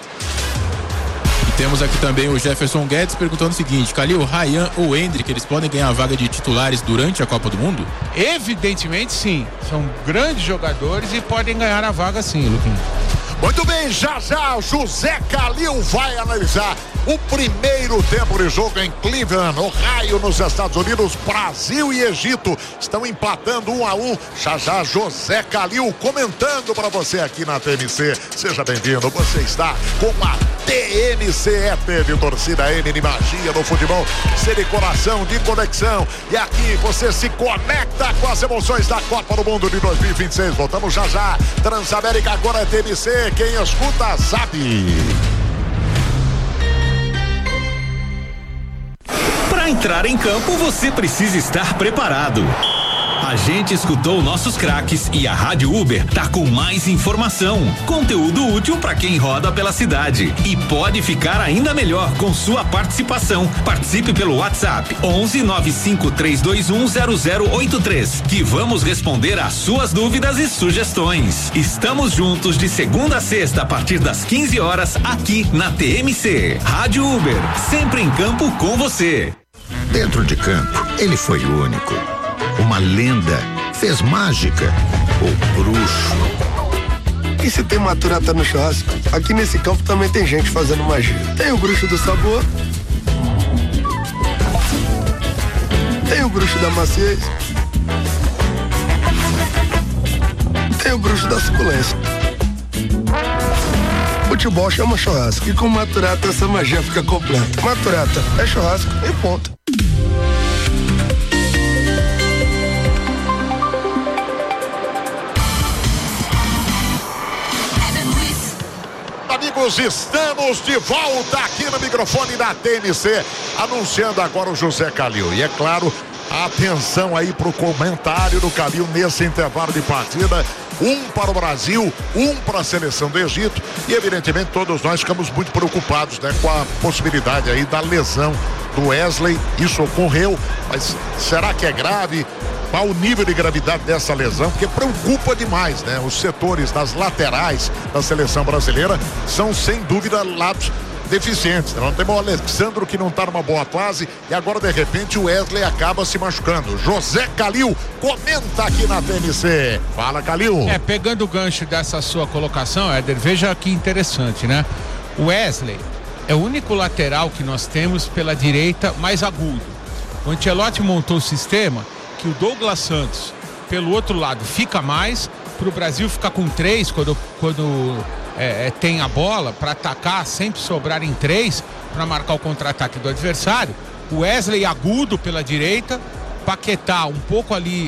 E temos aqui também o Jefferson Guedes perguntando o seguinte: Calil, Ryan ou Endrick, eles podem ganhar a vaga de titulares durante a Copa do Mundo? Evidentemente sim, são grandes jogadores e podem ganhar a vaga sim, Luquinhas. Muito bem, já já José Calil vai analisar o primeiro tempo de jogo em Cleveland, Ohio, nos Estados Unidos. Brasil e Egito estão empatando um a um. Já já José Calil comentando para você aqui na T M C. Seja bem-vindo, você está com a T M C. É teve torcida M de magia no futebol, ser de coração, de conexão. E aqui você se conecta com as emoções da Copa do Mundo de dois mil e vinte e seis. Voltamos já já. Transamérica agora é T M C. Quem escuta sabe. Para entrar em campo, você precisa estar preparado. A gente escutou nossos craques e a Rádio Uber tá com mais informação, conteúdo útil para quem roda pela cidade e pode ficar ainda melhor com sua participação. Participe pelo WhatsApp onze nove cinco três dois um zero zero oito três, que vamos responder às suas dúvidas e sugestões. Estamos juntos de segunda a sexta a partir das quinze horas aqui na T M C. Rádio Uber, sempre em campo com você. Dentro de campo, ele foi único. Uma lenda, fez mágica, o bruxo. E se tem maturata no churrasco, aqui nesse campo também tem gente fazendo magia. Tem o bruxo do sabor, tem o bruxo da maciez, tem o bruxo da suculência. Futebol chama churrasco e com maturata essa magia fica completa. Maturata é churrasco e ponto. Amigos, estamos de volta aqui no microfone da T M C, anunciando agora o José Calil. E é claro, atenção aí pro comentário do Calil nesse intervalo de partida. Um para o Brasil, um para a seleção do Egito. E evidentemente todos nós ficamos muito preocupados, né, com a possibilidade aí da lesão do Wesley. Isso ocorreu, mas será que é grave? Qual o nível de gravidade dessa lesão? Porque preocupa demais, né? Os setores das laterais da seleção brasileira são sem dúvida lados deficientes. Não tem o Alexandro, que não está numa boa fase, e agora de repente o Wesley acaba se machucando. José Calil comenta aqui na T M C. Fala, Calil. É, pegando o gancho dessa sua colocação, Éder, veja que interessante, né? O Wesley é o único lateral que nós temos pela direita mais agudo. O Ancelotti montou o sistema que o Douglas Santos, pelo outro lado, fica mais, para o Brasil ficar com três quando, quando é, tem a bola, para atacar, sempre sobrar em três, para marcar o contra-ataque do adversário. O Wesley agudo pela direita, Paquetá um pouco ali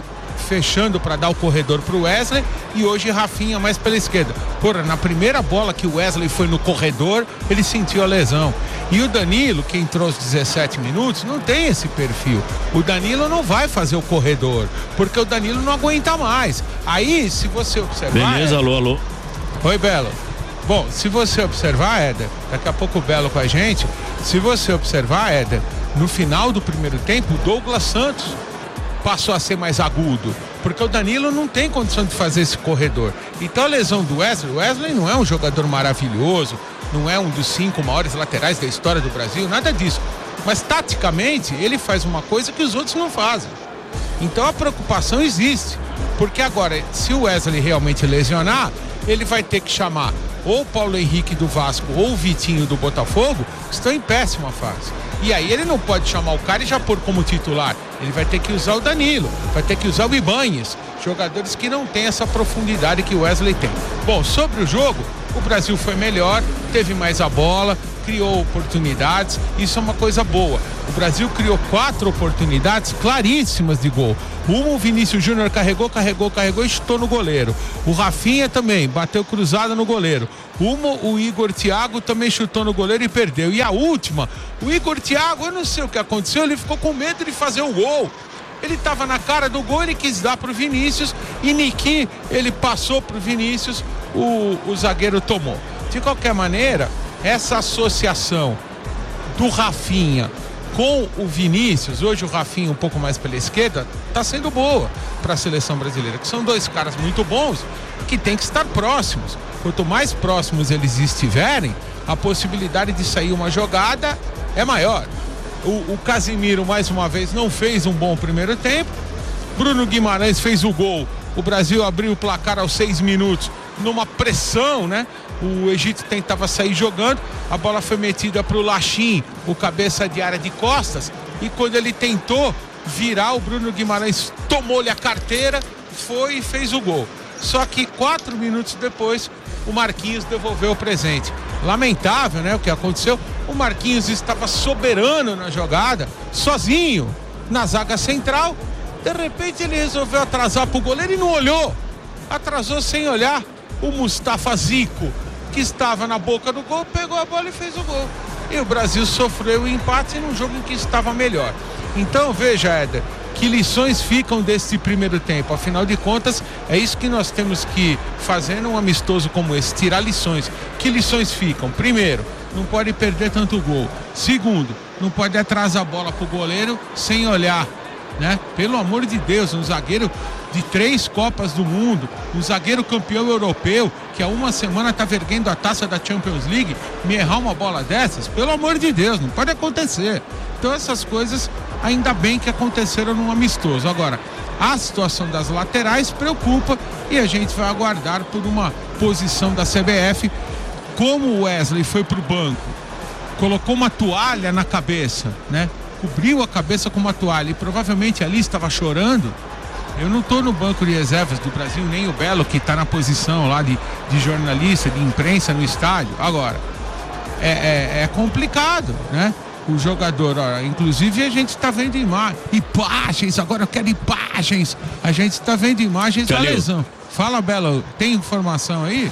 fechando para dar o corredor pro Wesley e hoje Rafinha mais pela esquerda. Porra, na primeira bola que o Wesley foi no corredor, ele sentiu a lesão. E o Danilo, que entrou aos dezessete minutos, não tem esse perfil. O Danilo não vai fazer o corredor, porque o Danilo não aguenta mais. Aí, se você observar... Beleza, é... alô, alô. Oi, Belo. Bom, se você observar, Éder, daqui a pouco o Belo com a gente, se você observar, Éder, no final do primeiro tempo, o Douglas Santos passou a ser mais agudo, porque o Danilo não tem condição de fazer esse corredor. Então a lesão do Wesley, o Wesley não é um jogador maravilhoso, não é um dos cinco maiores laterais da história do Brasil, nada disso. Mas taticamente ele faz uma coisa que os outros não fazem. Então a preocupação existe, porque agora, se o Wesley realmente lesionar, ele vai ter que chamar ou o Paulo Henrique do Vasco ou o Vitinho do Botafogo, que estão em péssima fase. E aí ele não pode chamar o cara e já pôr como titular. Ele vai ter que usar o Danilo, vai ter que usar o Ibanhes, jogadores que não têm essa profundidade que o Wesley tem. Bom, sobre o jogo, o Brasil foi melhor, teve mais a bola, criou oportunidades, isso é uma coisa boa. O Brasil criou quatro oportunidades claríssimas de gol. Uma, o Vinícius Júnior carregou, carregou, carregou e chutou no goleiro. O Rafinha também bateu cruzada no goleiro. Uma, o Igor Thiago também chutou no goleiro e perdeu. E a última, o Igor Thiago, eu não sei o que aconteceu, ele ficou com medo de fazer o gol. Ele estava na cara do gol, ele quis dar pro Vinícius e Niki, ele passou pro Vinícius, o, o zagueiro tomou. De qualquer maneira, essa associação do Rafinha com o Vinícius, hoje o Rafinha um pouco mais pela esquerda, está sendo boa para a seleção brasileira, que são dois caras muito bons que tem que estar próximos. Quanto mais próximos eles estiverem, a possibilidade de sair uma jogada é maior. O, o Casimiro, mais uma vez, não fez um bom primeiro tempo. Bruno Guimarães fez o gol. O Brasil abriu o placar aos seis minutos numa pressão, né? O Egito tentava sair jogando, a bola foi metida para o Lachim, o cabeça de área de costas, e quando ele tentou virar, o Bruno Guimarães tomou-lhe a carteira, foi e fez o gol. Só que quatro minutos depois, o Marquinhos devolveu o presente. Lamentável, né, o que aconteceu. O Marquinhos estava soberano na jogada, sozinho, na zaga central. De repente ele resolveu atrasar para o goleiro e não olhou. Atrasou sem olhar. O Mustafa Zico, que estava na boca do gol, pegou a bola e fez o gol. E o Brasil sofreu o empate num jogo em que estava melhor. Então veja, Éder, que lições ficam desse primeiro tempo. Afinal de contas, é isso que nós temos que fazer num amistoso como esse, tirar lições. Que lições ficam? Primeiro, não pode perder tanto gol. Segundo, não pode atrasar a bola pro goleiro sem olhar, né? Pelo amor de Deus, um zagueiro de três Copas do Mundo, um zagueiro campeão europeu, que há uma semana está erguendo a taça da Champions League, me errar uma bola dessas, pelo amor de Deus, não pode acontecer. Então essas coisas, ainda bem que aconteceram num amistoso. Agora, a situação das laterais preocupa e a gente vai aguardar por uma posição da C B F. Como o Wesley foi pro banco, colocou uma toalha na cabeça, né? Cobriu a cabeça com uma toalha e provavelmente ali estava chorando. Eu não estou no banco de reservas do Brasil, nem o Belo, que está na posição lá de, de jornalista, de imprensa no estádio. Agora, é, é, é complicado, né? O jogador, ó, inclusive a gente está vendo imagens, imagens, agora eu quero imagens. A gente está vendo imagens da lesão. Fala, Belo, tem informação aí?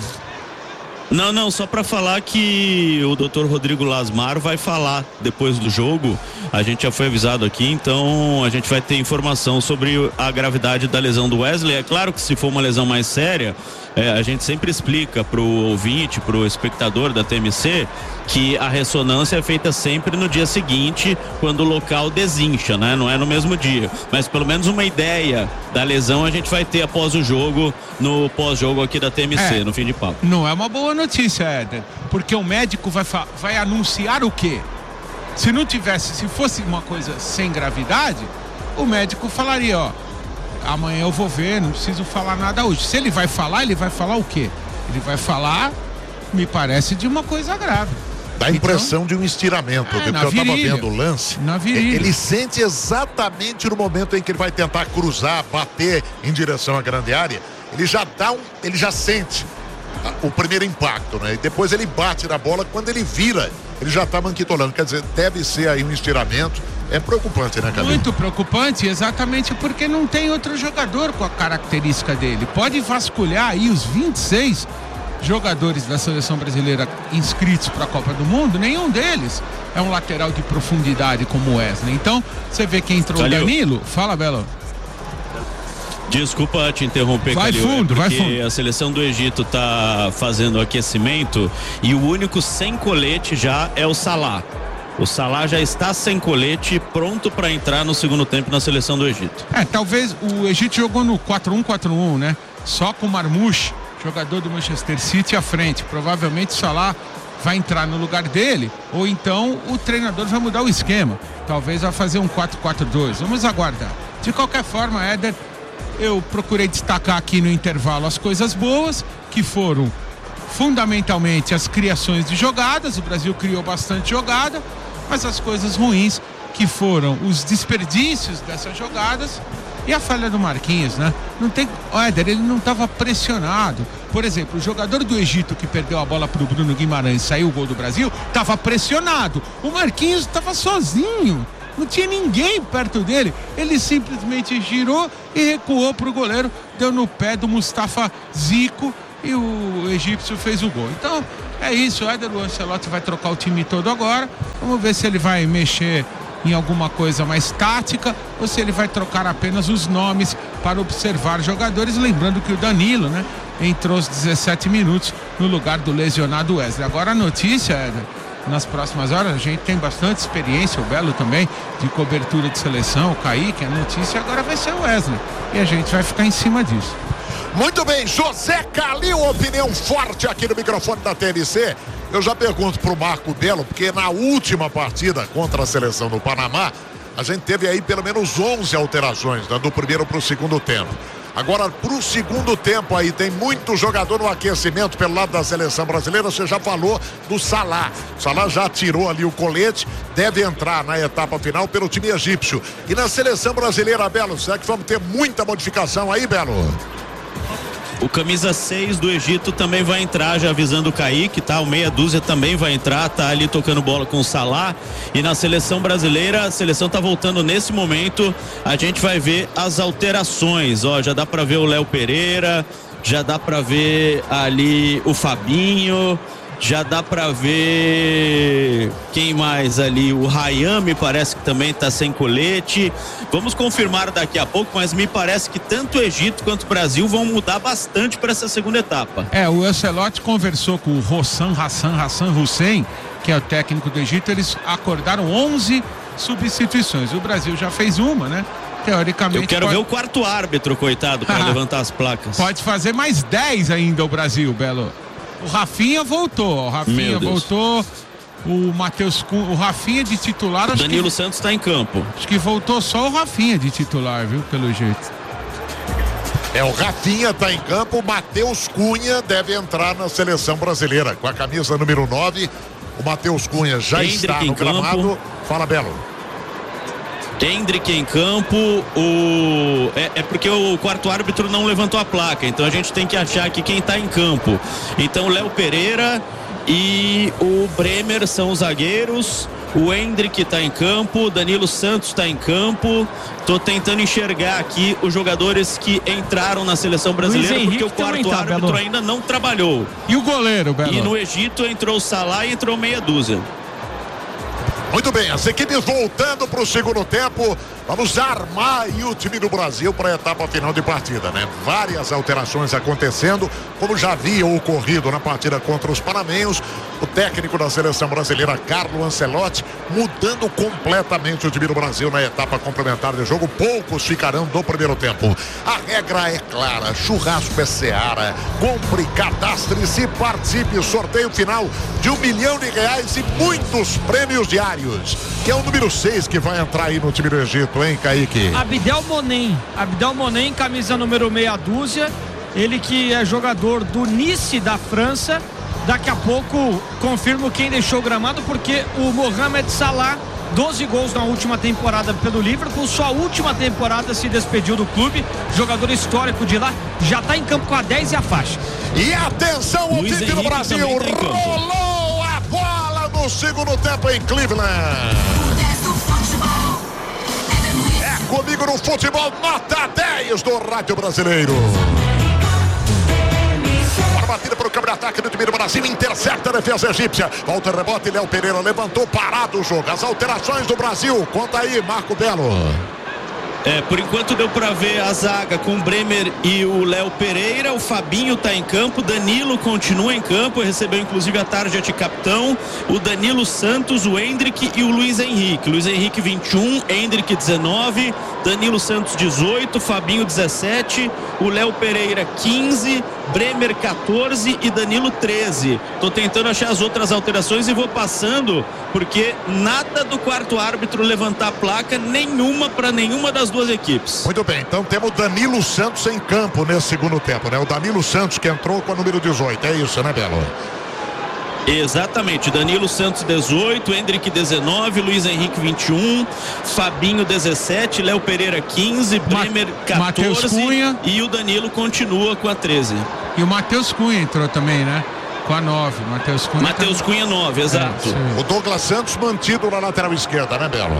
Não, não, só para falar que o doutor Rodrigo Lasmar vai falar depois do jogo. A gente já foi avisado aqui, então a gente vai ter informação sobre a gravidade da lesão do Wesley. É claro que se for uma lesão mais séria, é, a gente sempre explica pro ouvinte, pro espectador da T M C, que a ressonância é feita sempre no dia seguinte, quando o local desincha, né? Não é no mesmo dia. Mas pelo menos uma ideia da lesão a gente vai ter após o jogo, no pós-jogo aqui da T M C, é, no fim de papo. Não é uma boa notícia, Éder, porque o médico vai, vai anunciar o quê? Se não tivesse, se fosse uma coisa sem gravidade, o médico falaria, ó, amanhã eu vou ver, não preciso falar nada hoje. Se ele vai falar, ele vai falar o quê? Ele vai falar, me parece, de uma coisa grave. Dá a impressão então, de um estiramento, é, porque eu estava vendo o lance. Na virilha. Ele sente exatamente no momento em que ele vai tentar cruzar, bater em direção à grande área, ele já dá um, ele já sente o primeiro impacto, né? E depois ele bate na bola, quando ele vira, ele já está manquitolando. Quer dizer, deve ser aí um estiramento. é preocupante, né, Camilo? Muito preocupante, exatamente porque não tem outro jogador com a característica dele. Pode vasculhar aí os vinte e seis jogadores da seleção brasileira inscritos para a Copa do Mundo, nenhum deles é um lateral de profundidade como o Wesley. Então, você vê que entrou o Danilo. Fala, Belo. Desculpa te interromper, vai Calil, fundo, é vai fundo. A seleção do Egito tá fazendo aquecimento e o único sem colete já é o Salah. O Salah já está sem colete, pronto para entrar no segundo tempo na seleção do Egito. É, talvez o Egito jogou no quatro um quatro um, né? Só com o Marmouche, jogador do Manchester City, à frente. Provavelmente o Salah vai entrar no lugar dele, ou então o treinador vai mudar o esquema. Talvez vai fazer um quatro quatro dois. Vamos aguardar. De qualquer forma, Éder, eu procurei destacar aqui no intervalo as coisas boas, que foram fundamentalmente as criações de jogadas. O Brasil criou bastante jogada, mas as coisas ruins, que foram os desperdícios dessas jogadas e a falha do Marquinhos, né? Não tem, o Éder, ele não estava pressionado. Por exemplo, o jogador do Egito que perdeu a bola para o Bruno Guimarães, saiu o gol do Brasil, estava pressionado. O Marquinhos estava sozinho, não tinha ninguém perto dele. Ele simplesmente girou e recuou para o goleiro, deu no pé do Mustafa Zico e o egípcio fez o gol. Então, é isso, o Éder, o Ancelotti vai trocar o time todo agora. Vamos ver se ele vai mexer em alguma coisa mais tática ou se ele vai trocar apenas os nomes para observar jogadores, lembrando que o Danilo, né, entrou aos dezessete minutos no lugar do lesionado Wesley. Agora a notícia, Éder, nas próximas horas, a gente tem bastante experiência, o Belo também, de cobertura de seleção, o Kaique, a notícia agora vai ser o Wesley e a gente vai ficar em cima disso. Muito bem, José Calil, opinião forte aqui no microfone da T N C. Eu já pergunto pro Marco Belo, porque na última partida contra a seleção do Panamá, a gente teve aí pelo menos onze alterações, né, do primeiro pro segundo tempo. Agora, pro segundo tempo aí, tem muito jogador no aquecimento pelo lado da seleção brasileira. Você já falou do Salah. O Salah já tirou ali o colete, deve entrar na etapa final pelo time egípcio. E na seleção brasileira, Belo, será que vamos ter muita modificação aí, Belo? O camisa seis do Egito também vai entrar, já avisando o Kaique, tá? O meia dúzia também vai entrar, tá ali tocando bola com o Salah. E na seleção brasileira, a seleção tá voltando nesse momento. A gente vai ver as alterações, ó, já dá pra ver o Léo Pereira, já dá pra ver ali o Fabinho, já dá pra ver quem mais ali, o Ryan me parece que também tá sem colete. Vamos confirmar daqui a pouco, mas me parece que tanto o Egito quanto o Brasil vão mudar bastante para essa segunda etapa. É, o Ancelotti conversou com o Hossam Hassan Hassan Hussein, que é o técnico do Egito. Eles acordaram onze substituições. O Brasil já fez uma, né? Teoricamente. Eu quero pode... ver o quarto árbitro, coitado, para levantar as placas. Pode fazer mais dez ainda o Brasil, Belo. O Rafinha voltou, o Rafinha voltou, o Matheus, o Rafinha de titular. O Danilo que, Santos está em campo. Acho que voltou só o Rafinha de titular, viu, pelo jeito. É, o Rafinha está em campo, o Matheus Cunha deve entrar na seleção brasileira com a camisa número nove. O Matheus Cunha já Hendrick está no gramado. Campo. Fala, Belo. Hendrick em campo, o... É, é porque o quarto árbitro não levantou a placa, então a gente tem que achar aqui quem está em campo. Então Léo Pereira e o Bremer são os zagueiros, o Hendrick está em campo, Danilo Santos está em campo. Tô tentando enxergar aqui os jogadores que entraram na seleção brasileira, porque o quarto tá, árbitro Belo. ainda não trabalhou. E o goleiro, Belo? E no Egito entrou o Salah e entrou meia dúzia. Muito bem, as equipes voltando para o segundo tempo. Vamos armar aí o time do Brasil para a etapa final de partida, né? Várias alterações acontecendo, como já havia ocorrido na partida contra os panamenhos. O técnico da seleção brasileira, Carlo Ancelotti, mudando completamente o time do Brasil na etapa complementar de jogo. Poucos ficarão do primeiro tempo. A regra é clara, churrasco é Seara. Compre, cadastre-se, participe. Sorteio final de um milhão de reais e muitos prêmios diários. Que é o número seis que vai entrar aí no time do Egito, hein, Kaique? Abdel Monem. Abdel Monem, camisa número meia dúzia. Ele que é jogador do Nice da França. Daqui a pouco confirmo quem deixou o gramado, porque o Mohamed Salah, doze gols na última temporada pelo Liverpool, sua última temporada se despediu do clube, jogador histórico de lá, já está em campo com a dez e a faixa. E atenção, o time do Brasil rolou a bola no segundo tempo em Cleveland. comigo no futebol nota dez do Rádio Brasileiro. Batida para o câmbio de ataque do time do Brasil, intercepta a defesa egípcia, volta o rebote, Léo Pereira levantou, parado o jogo. As alterações do Brasil, conta aí, Marco Belo. É, por enquanto deu para ver a zaga com o Bremer e o Léo Pereira. O Fabinho tá em campo, Danilo continua em campo, recebeu inclusive a tarja de capitão. O Danilo Santos, o Hendrick e o Luiz Henrique. Luiz Henrique vinte e um, Hendrick dezenove, Danilo Santos dezoito, Fabinho dezessete, o Léo Pereira quinze, Bremer quatorze e Danilo treze. Tô tentando achar as outras alterações e vou passando, porque nada do quarto árbitro levantar a placa nenhuma para nenhuma das duas equipes. Muito bem, então temos Danilo Santos em campo nesse segundo tempo, né? O Danilo Santos que entrou com o número dezoito, é isso, né, Belo? Exatamente, Danilo Santos dezoito, Hendrick dezenove, Luiz Henrique vinte e um, Fabinho dezessete, Léo Pereira quinze, Bremer quatorze Cunha, e o Danilo continua com a treze. E o Matheus Cunha entrou também, né? Com a nove, Matheus Cunha. Matheus tá... Cunha nove, exato. É, o Douglas Santos mantido na lateral esquerda, né, Belo?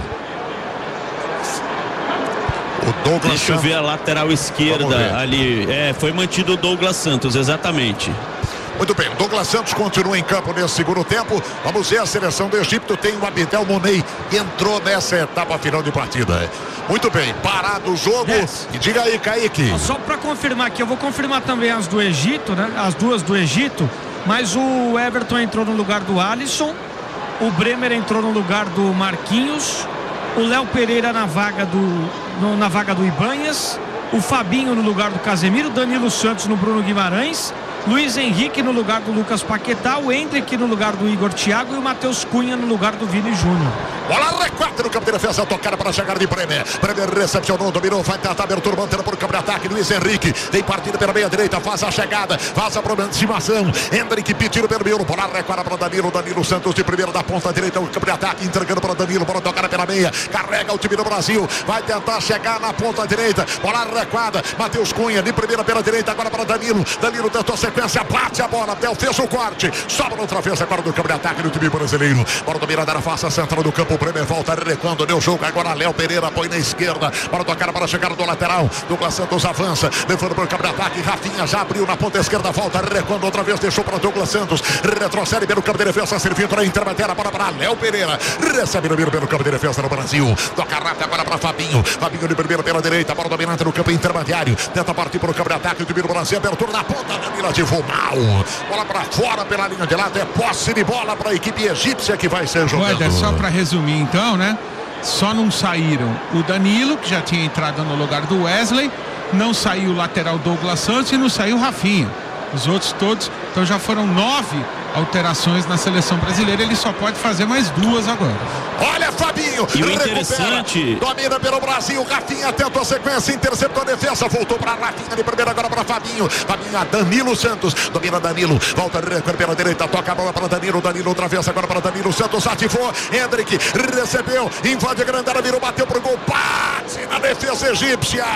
O Douglas Deixa eu Santos... ver a lateral esquerda ali. É, foi mantido o Douglas Santos, exatamente. Muito bem, o Douglas Santos continua em campo nesse segundo tempo. Vamos ver a seleção do Egito. Tem o Abdel Monei que entrou nessa etapa final de partida. Muito bem, parado o jogo. Yes. E diga aí, Kaique. Só para confirmar aqui, eu vou confirmar também as do Egito, né? As duas do Egito. Mas o Everton entrou no lugar do Alisson. O Bremer entrou no lugar do Marquinhos. O Léo Pereira na vaga do, no, na vaga do Ibanhas. O Fabinho no lugar do Casemiro. Danilo Santos no Bruno Guimarães. Luiz Henrique no lugar do Lucas Paquetá, o Hendrick no lugar do Igor Thiago e o Matheus Cunha no lugar do Vini Júnior. Bola recuada no campo de defesa, tocada para chegar de Bremer. Bremer recepcionou, dominou, vai tentar abertura, mantendo por campo de ataque. Luiz Henrique tem partida pela meia direita, faz a chegada, faz a aproximação. Hendrick pedindo pelo meio, bola recuada para Danilo. Danilo Santos de primeira da ponta direita, o campo de ataque, entregando para Danilo, bola tocada pela meia. Carrega o time do Brasil, vai tentar chegar na ponta direita. Bola recuada, Matheus Cunha de primeira pela direita, agora para Danilo. Danilo tentou a sequência, bate a bola, Abdel fez o corte, sobra outra vez agora do campo de ataque do time brasileiro. Bola dominada na face central do campo. O Bremer volta recuando, deu jogo agora. Léo Pereira põe na esquerda, bola tocada para chegar do lateral. Douglas Santos avança, levando para o campo de ataque. Rafinha já abriu na ponta esquerda, volta recuando outra vez, deixou para Douglas Santos, retrocede pelo campo de defesa, servindo na intermediária, bola para Léo Pereira, recebe no meio pelo campo de defesa no Brasil. Toca rápido agora para Fabinho. Fabinho de primeira pela direita, bola dominante no campo intermediário, tenta partir para o campo de ataque. O time do Brasil, abertura na ponta, Danilo ativou mal, bola para fora pela linha de lado. É posse de bola para a equipe egípcia que vai ser jogada. Olha, só para resumir então, né? Só não saíram o Danilo, que já tinha entrado no lugar do Wesley, não saiu o lateral Douglas Santos e não saiu o Rafinha. Os outros todos, então já foram nove alterações na seleção brasileira. Ele só pode fazer mais duas agora. Olha, Fabinho, e o interessante, domina pelo Brasil. Rafinha tentou a sequência, interceptou a defesa, voltou para Rafinha de primeira, agora para Fabinho. Fabinho, Danilo Santos, domina Danilo, volta pela direita, toca a bola para Danilo. Danilo outra vez agora para Danilo Santos, ativou. Hendrick recebeu, invade a grande área, virou, bateu pro gol, bate na defesa egípcia,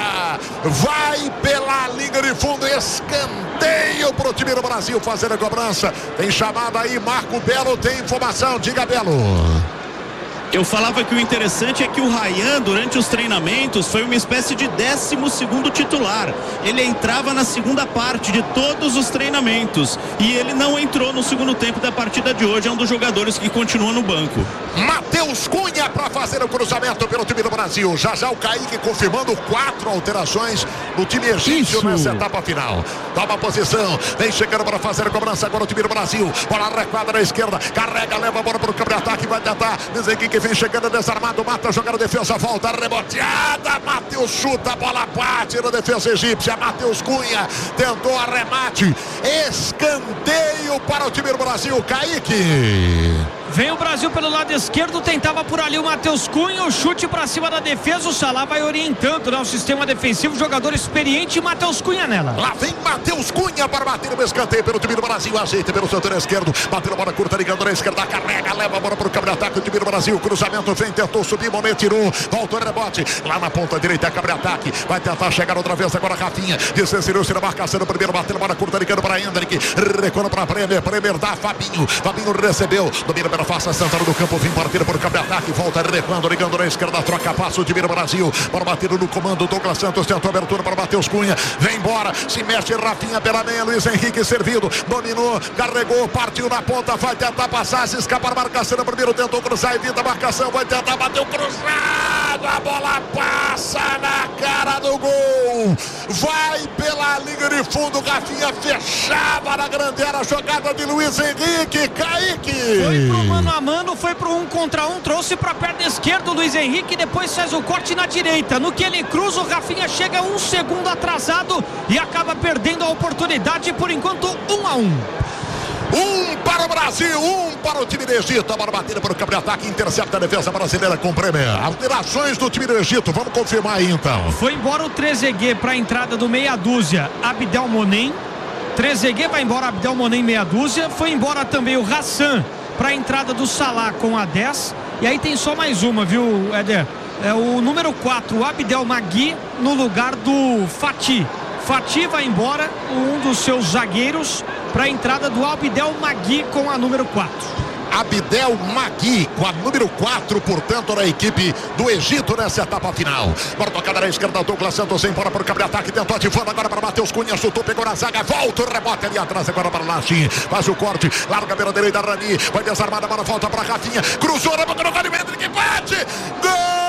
vai pela linha de fundo, escanteio pro time do Brasil fazer a cobrança. Tem chamada aí, Marco Belo tem informação, diga, Belo. Eu falava que o interessante é que o Ryan, durante os treinamentos, foi uma espécie de décimo segundo titular. Ele entrava na segunda parte de todos os treinamentos e ele não entrou no segundo tempo da partida de hoje. É um dos jogadores que continua no banco. Matheus Cunha para fazer o cruzamento pelo time do Brasil. Já já o Kaique confirmando quatro alterações no time egípcio nessa etapa final. Toma a posição, vem chegando para fazer a cobrança agora o time do Brasil. Bola recuada na esquerda, carrega, leva a bola para o campo de ataque, vai tentar dizer que vem chegando desarmado, mata, joga na defesa, volta, reboteada, Matheus chuta, a bola bate na defesa egípcia. Matheus Cunha tentou arremate, escanteio para o time do Brasil. Kaique. Vem o Brasil pelo lado esquerdo, tentava por ali o Matheus Cunha, o chute para cima da defesa, o Salah vai orientando, né, o sistema defensivo, jogador experiente, Matheus Cunha nela. Lá vem Matheus Cunha para bater no escanteio pelo time do Brasil, ajeita pelo setor esquerdo, bateu a bola curta, ligando na esquerda, carrega, leva a bola para o campo de ataque, o time do Brasil, cruzamento vem, tentou subir, Monet tirou, voltou o rebote, lá na ponta direita, campo de ataque, vai tentar chegar outra vez agora Rafinha, desceu-se na marcação, o primeiro bateu a bola curta, ligando para Hendrick, recuando para Bremer, Bremer dá Fabinho, Fabinho recebeu, domina câmera, faça a central do campo, vem partir por campo de ataque, volta recuando, ligando na esquerda, troca passo, divide o Brasil, para bater no comando, Douglas Santos tentou abertura para Matheus Cunha, vem embora, se mexe Rafinha pela meia, Luiz Henrique servido, dominou, carregou, partiu na ponta, vai tentar passar, se escapa a marcação, no primeiro tentou cruzar, evita a marcação, vai tentar bater o cruzado, a bola passa na cara do gol, vai pela linha de fundo, Rafinha fechava na grande área, jogada de Luiz Henrique, Kaique. Foi pro mano a mano, foi pro um contra um, trouxe pra perna esquerda o Luiz Henrique, depois faz o corte na direita, no que ele cruza, o Rafinha chega um segundo atrasado e acaba perdendo a oportunidade, por enquanto um a um. Um para o Brasil, um para o time do Egito. A bola batida para o campo de ataque, intercepta a defesa brasileira com Premier. Alterações do time do Egito, vamos confirmar aí então. Foi embora o Trezeguet para a entrada do meia dúzia, Abdel Monem. Trezeguet vai embora, Abdel Monem meia dúzia. Foi embora também o Hassan para a entrada do Salah com a dez. E aí tem só mais uma, viu, Éder? É o número quatro, o Abdel Magui, no lugar do Fatih. Fatih vai embora, um dos seus zagueiros, para a entrada do Abdel Magui com a número quatro. Abdel Magui com a número quatro, portanto, na equipe do Egito nessa etapa final. Agora tocada na esquerda, Douglas Santos embora para o campo de ataque, tentou ativando agora para Matheus Cunha, chutou, pegou na zaga, volta o rebote ali atrás agora para Lachin, faz o corte, larga pela direita, Rani, vai desarmada, agora volta para Rafinha, cruzou, na boca do Vale Hendrick, bate, gol!